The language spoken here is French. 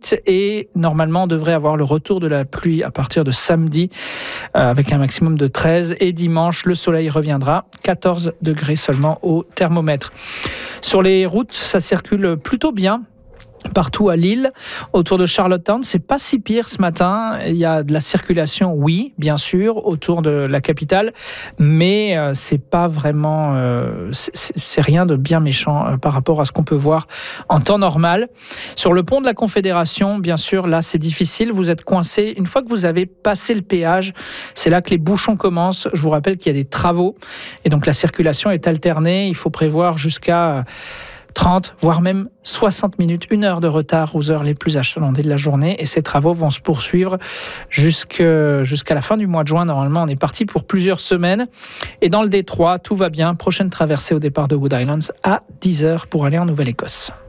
18 et normalement on devrait avoir le retour de la pluie à partir de samedi avec un maximum de 13 et dimanche le soleil reviendra, 14 degrés seulement au thermomètre. Sur les routes, ça circule plutôt bien. Partout à Lille, autour de Charlottetown, c'est pas si pire ce matin. Il y a de la circulation, oui, bien sûr, autour de la capitale, mais c'est pas vraiment, c'est rien de bien méchant par rapport à ce qu'on peut voir en temps normal. Sur le pont de la Confédération, bien sûr, là c'est difficile. Vous êtes coincé. Une fois que vous avez passé le péage, c'est là que les bouchons commencent. Je vous rappelle qu'il y a des travaux et donc la circulation est alternée. Il faut prévoir jusqu'à 30, voire même 60 minutes, 1 heure de retard aux heures les plus achalandées de la journée. Et ces travaux vont se poursuivre jusqu'à la fin du mois de juin. Normalement, on est parti pour plusieurs semaines. Et dans le Détroit, tout va bien. Prochaine traversée au départ de Wood Islands à 10h pour aller en Nouvelle-Écosse.